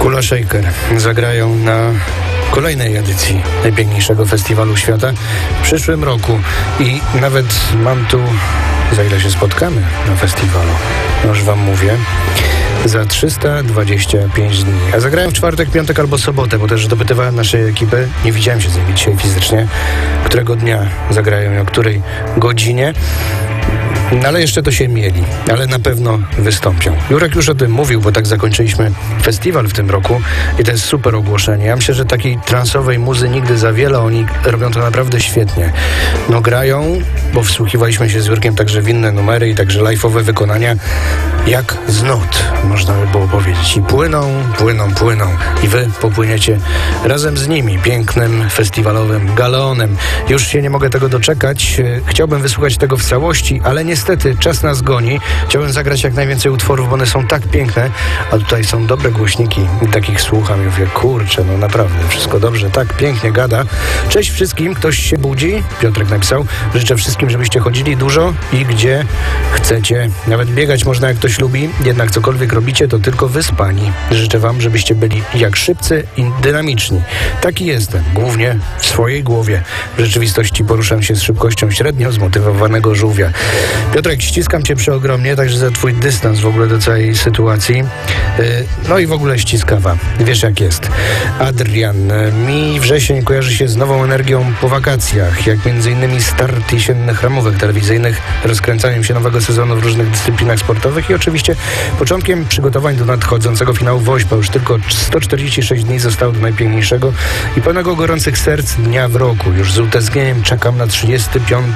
Kula Shaker zagrają na kolejnej edycji najpiękniejszego festiwalu świata w przyszłym roku i nawet mam tu, za ile się spotkamy na festiwalu, już wam mówię, za 325 dni. A zagrałem w czwartek, piątek albo sobotę, bo też dopytywałem naszej ekipy, nie widziałem się z nimi dzisiaj fizycznie, którego dnia zagrają i o której godzinie. No ale jeszcze to się mieli, ale na pewno wystąpią. Jurek już o tym mówił, bo tak zakończyliśmy festiwal w tym roku i to jest super ogłoszenie. Ja myślę, że takiej transowej muzy nigdy za wiele, oni robią to naprawdę świetnie. No grają, bo wsłuchiwaliśmy się z Jurkiem także w inne numery i także live'owe wykonania, jak z nut, można by było powiedzieć. I płyną i wy popłyniecie razem z nimi pięknym festiwalowym galeonem. Już się nie mogę tego doczekać. Chciałbym wysłuchać tego w całości, ale niestety czas nas goni. Chciałbym zagrać jak najwięcej utworów, bo one są tak piękne, a tutaj są dobre głośniki i takich słucham i mówię, kurczę, no naprawdę, wszystko dobrze, tak pięknie gada. Cześć wszystkim, ktoś się budzi? Piotrek napisał, życzę wszystkim, żebyście chodzili dużo i gdzie chcecie. Nawet biegać można, jak ktoś lubi, jednak cokolwiek robicie, to tylko wyspani. Życzę wam, żebyście byli jak szybcy i dynamiczni. Taki jestem, głównie w swojej głowie. W rzeczywistości poruszam się z szybkością średnio zmotywowanego żółwia. Piotrek, ściskam cię przeogromnie, także za twój dystans w ogóle do całej sytuacji. No i w ogóle ściskam wam. Wiesz jak jest. Adrian, mi wrzesień kojarzy się z nową energią po wakacjach, jak m.in. start jesiennych ramówek telewizyjnych, rozkręcaniem się nowego sezonu w różnych dyscyplinach sportowych i oczywiście początkiem przygotowań do nadchodzącego finału Wośpa. Już tylko 146 dni zostało do najpiękniejszego i pełnego gorących serc dnia w roku. Już z utęsknieniem czekam na 35